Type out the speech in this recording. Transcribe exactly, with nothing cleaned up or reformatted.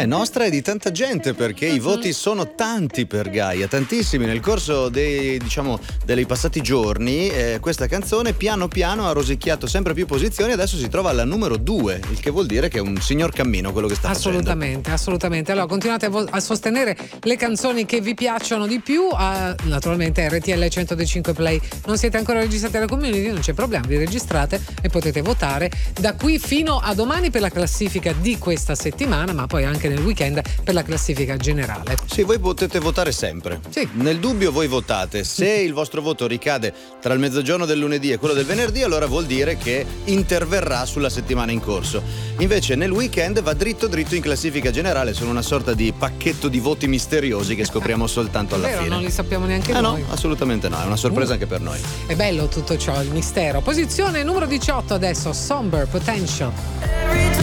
Eh, nostra e di tanta gente, perché i voti sono tanti per Gaia, tantissimi. Nel corso dei, diciamo, dei passati giorni eh, questa canzone piano piano ha rosicchiato sempre più posizioni, adesso si trova alla numero due, il che vuol dire che è un signor cammino quello che sta assolutamente, facendo. Assolutamente, allora continuate a, vo- a sostenere le canzoni che vi piacciono di più, a, naturalmente R T L centodue Play. Non siete ancora registrati alla community, non c'è problema, vi registrate e potete votare da qui fino a domani per la classifica di questa settimana, ma poi anche nel weekend per la classifica generale. Sì, voi potete votare sempre. Sì. Nel dubbio voi votate. Se il vostro voto ricade tra il mezzogiorno del lunedì e quello del venerdì, allora vuol dire che interverrà sulla settimana in corso. Invece nel weekend va dritto dritto in classifica generale, sono una sorta di pacchetto di voti misteriosi che scopriamo soltanto alla Vero, fine. non li sappiamo neanche ah, noi. No, assolutamente no, è una sorpresa uh. anche per noi. È bello tutto ciò, il mistero. Posizione numero diciotto adesso, Somber Potential.